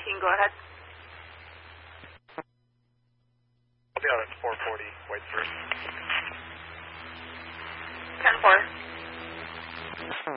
18, go ahead. I'll be out at 440, White 3.